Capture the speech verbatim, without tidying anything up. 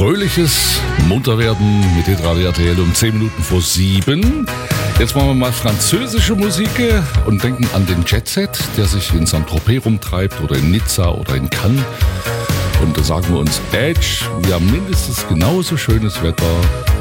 fröhliches Munterwerden mit Hitradio R T L um zehn Minuten vor sieben. Jetzt machen wir mal französische Musik und denken an den Jet-Set, der sich in Saint-Tropez rumtreibt oder in Nizza oder in Cannes. Und da sagen wir uns, Edge, wir haben mindestens genauso schönes Wetter